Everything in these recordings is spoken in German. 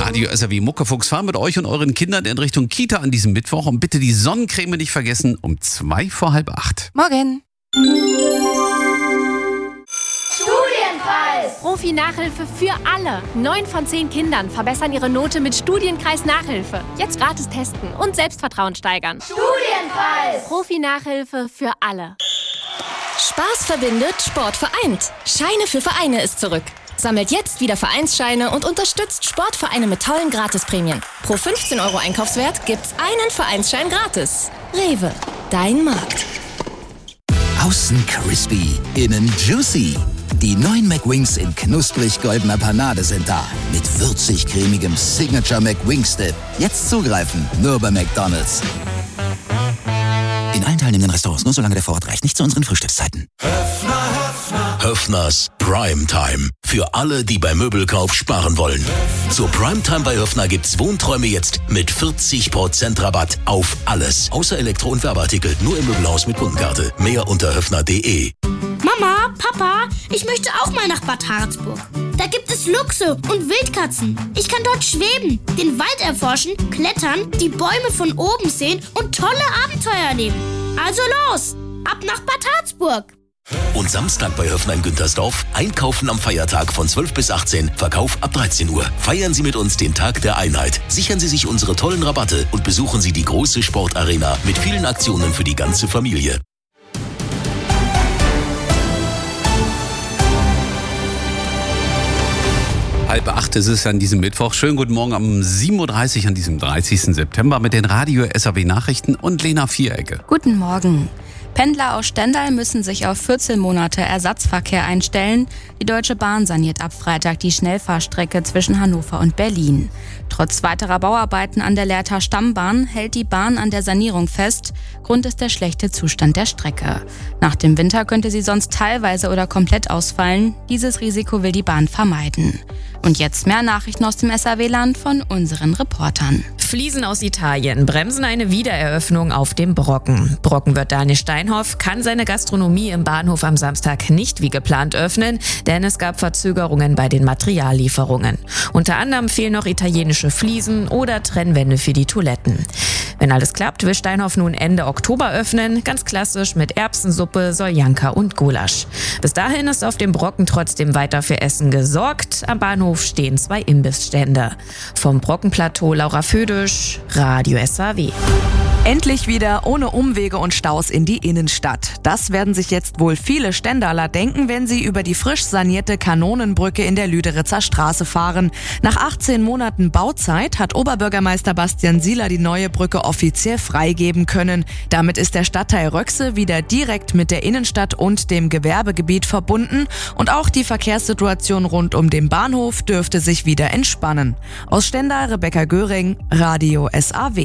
Radio SAW Muckefuchs fahren mit euch und euren Kindern in Richtung Kita an diesem Mittwoch und bitte die Sonnencreme nicht vergessen um 7:45. Morgen. Studienpreis! Profi-Nachhilfe für alle. 9 von 10 Kindern verbessern ihre Note mit Studienkreis Nachhilfe. Jetzt gratis testen und Selbstvertrauen steigern. Studienpreis! Profi-Nachhilfe für alle. Spaß verbindet, Sport vereint. Scheine für Vereine ist zurück. Sammelt jetzt wieder Vereinsscheine und unterstützt Sportvereine mit tollen Gratisprämien. Pro 15 € Einkaufswert gibt's einen Vereinsschein gratis. Rewe, dein Markt. Außen crispy, innen juicy. Die neuen McWings in knusprig goldener Panade sind da. Mit würzig-cremigem Signature McWings-Dip. Jetzt zugreifen, nur bei McDonald's. In allen teilnehmenden Restaurants nur solange der Vorrat reicht. Nicht zu unseren Frühstückszeiten. Höffners Primetime. Für alle, die beim Möbelkauf sparen wollen. Zur Primetime bei Höffner gibt's Wohnträume jetzt mit 40% Rabatt auf alles. Außer Elektro- und Werbeartikel. Nur im Möbelhaus mit Kundenkarte. Mehr unter höffner.de. Mama, Papa, ich möchte auch mal nach Bad Harzburg. Da gibt es Luchse und Wildkatzen. Ich kann dort schweben, den Wald erforschen, klettern, die Bäume von oben sehen und tolle Abenteuer erleben. Also los, ab nach Bad Harzburg. Und Samstag bei Höffner in Güntersdorf. Einkaufen am Feiertag von 12 bis 18. Verkauf ab 13 Uhr. Feiern Sie mit uns den Tag der Einheit. Sichern Sie sich unsere tollen Rabatte und besuchen Sie die große Sportarena mit vielen Aktionen für die ganze Familie. 7:30 ist es an diesem Mittwoch. Schönen guten Morgen am 7:30 Uhr an diesem 30. September mit den Radio SAW Nachrichten und Lena Vierecke. Guten Morgen. Pendler aus Stendal müssen sich auf 14 Monate Ersatzverkehr einstellen. Die Deutsche Bahn saniert ab Freitag die Schnellfahrstrecke zwischen Hannover und Berlin. Trotz weiterer Bauarbeiten an der Lehrter Stammbahn hält die Bahn an der Sanierung fest. Grund ist der schlechte Zustand der Strecke. Nach dem Winter könnte sie sonst teilweise oder komplett ausfallen. Dieses Risiko will die Bahn vermeiden. Und jetzt mehr Nachrichten aus dem SAW-Land von unseren Reportern. Fliesen aus Italien bremsen eine Wiedereröffnung auf dem Brocken. Brockenwirt Daniel Steinhoff kann seine Gastronomie im Bahnhof am Samstag nicht wie geplant öffnen, denn es gab Verzögerungen bei den Materiallieferungen. Unter anderem fehlen noch italienische Fliesen oder Trennwände für die Toiletten. Wenn alles klappt, will Steinhoff nun Ende Oktober öffnen, ganz klassisch mit Erbsensuppe, Soljanka und Gulasch. Bis dahin ist auf dem Brocken trotzdem weiter für Essen gesorgt. Am Bahnhof stehen 2 Imbissstände. Vom Brockenplateau Laura Födisch, Radio SAW. Endlich wieder ohne Umwege und Staus in die Innenstadt. Das werden sich jetzt wohl viele Stendaler denken, wenn sie über die frisch sanierte Kanonenbrücke in der Lüderitzer Straße fahren. Nach 18 Monaten Bauzeit hat Oberbürgermeister Bastian Sieler die neue Brücke offiziell freigeben können. Damit ist der Stadtteil Röxe wieder direkt mit der Innenstadt und dem Gewerbegebiet verbunden und auch die Verkehrssituation rund um den Bahnhof dürfte sich wieder entspannen. Aus Stendal, Rebecca Göring, Radio SAW.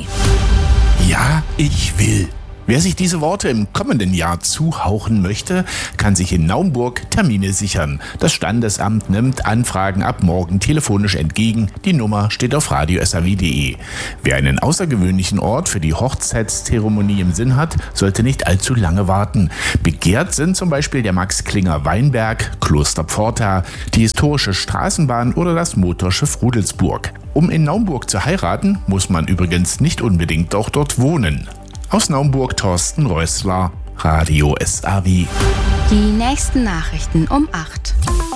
Ja, ich will. Wer sich diese Worte im kommenden Jahr zuhauchen möchte, kann sich in Naumburg Termine sichern. Das Standesamt nimmt Anfragen ab morgen telefonisch entgegen. Die Nummer steht auf radiosaw.de. Wer einen außergewöhnlichen Ort für die Hochzeitszeremonie im Sinn hat, sollte nicht allzu lange warten. Begehrt sind zum Beispiel der Max-Klinger-Weinberg, Kloster Pforta, die historische Straßenbahn oder das Motorschiff Rudelsburg. Um in Naumburg zu heiraten, muss man übrigens nicht unbedingt auch dort wohnen. Aus Naumburg Thorsten Rössler, Radio SAW. Die nächsten Nachrichten um 8.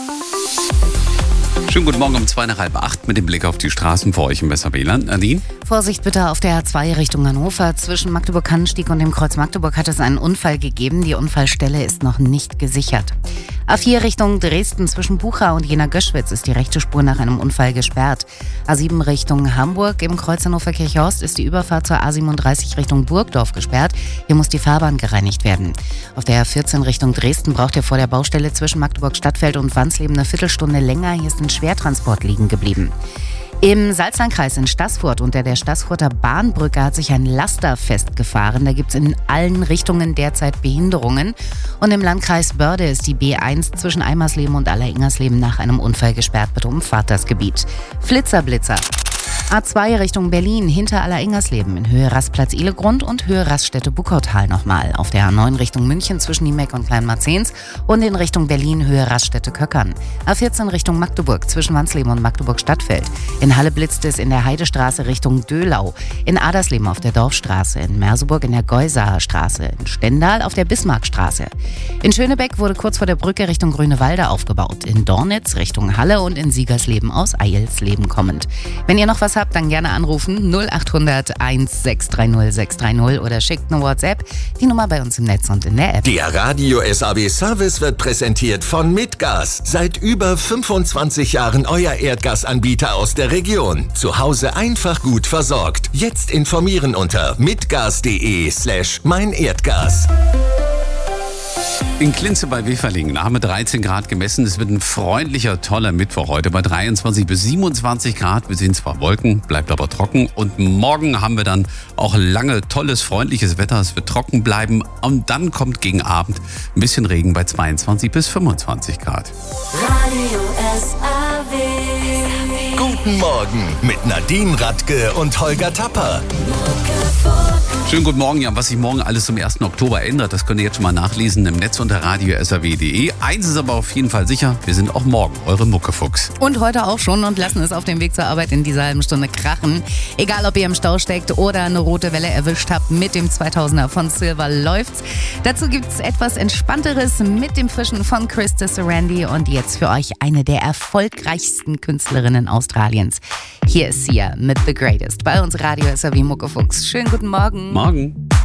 Schönen guten Morgen um 7:45 mit dem Blick auf die Straßen für euch im SAW-Land. Nadine? Vorsicht bitte auf der A2 Richtung Hannover. Zwischen Magdeburg-Kannenstieg und dem Kreuz Magdeburg hat es einen Unfall gegeben. Die Unfallstelle ist noch nicht gesichert. A4 Richtung Dresden zwischen Bucha und Jena-Göschwitz ist die rechte Spur nach einem Unfall gesperrt. A7 Richtung Hamburg im Kreuz Hannover-Kirchhorst ist die Überfahrt zur A37 Richtung Burgdorf gesperrt. Hier muss die Fahrbahn gereinigt werden. Auf der A14 Richtung Dresden braucht ihr vor der Baustelle zwischen Magdeburg-Stadtfeld und Wansleben eine Viertelstunde länger. Hier ist ein Schwertransport liegen geblieben. Im Salzlandkreis in Staßfurt unter der Staßfurter Bahnbrücke hat sich ein Laster festgefahren. Da gibt es in allen Richtungen derzeit Behinderungen. Und im Landkreis Börde ist die B1 zwischen Eimersleben und Alleringersleben nach einem Unfall gesperrt. Bitte umfahrt das Gebiet. Flitzer, Blitzer. A2 Richtung Berlin, hinter Alleringgersleben in Höhe Rastplatz Ihlegrund und Höhe Raststätte Buckautal nochmal. Auf der A9 Richtung München zwischen Niemeck und Kleinmarzens und in Richtung Berlin Höhe Raststätte Köckern. A14 Richtung Magdeburg zwischen Wansleben und Magdeburg-Stadtfeld. In Halle blitzt es in der Heidestraße Richtung Dölau. In Adersleben auf der Dorfstraße. In Merseburg in der Geusaer Straße. In Stendal auf der Bismarckstraße. In Schönebeck wurde kurz vor der Brücke Richtung Grünewalde aufgebaut. In Dornitz Richtung Halle und in Siegersleben aus Eilsleben kommend. Wenn ihr noch was habt, dann gerne anrufen 0800 1630 630 oder schickt eine WhatsApp. Die Nummer bei uns im Netz und in der App. Der Radio SAW Service wird präsentiert von Mitgas. Seit über 25 Jahren euer Erdgasanbieter aus der Region. Zu Hause einfach gut versorgt. Jetzt informieren unter mitgas.de/meinerdgas. In Klinze bei Weferlingen haben wir 13 Grad gemessen. Es wird ein freundlicher, toller Mittwoch heute bei 23 bis 27 Grad. Wir sehen zwar Wolken, bleibt aber trocken. Und morgen haben wir dann auch lange tolles, freundliches Wetter. Es wird trocken bleiben. Und dann kommt gegen Abend ein bisschen Regen bei 22 bis 25 Grad. Radio SAW. Guten Morgen mit Nadine Radke und Holger Tapper. Schönen guten Morgen, ja, was sich morgen alles zum 1. Oktober ändert, das könnt ihr jetzt schon mal nachlesen im Netz unter radio-saw.de. Eins ist aber auf jeden Fall sicher, wir sind auch morgen eure Muckefuchs. Und heute auch schon und lassen es auf dem Weg zur Arbeit in dieser halben Stunde krachen. Egal, ob ihr im Stau steckt oder eine rote Welle erwischt habt, mit dem 2000er von Silver läuft's. Dazu gibt's etwas Entspannteres mit dem Frischen von Krista Sarandon und jetzt für euch eine der erfolgreichsten Künstlerinnen Australiens. Hier ist Sia mit The Greatest bei uns Radio SAW Muckefuchs. Schönen guten Morgen. Morgen.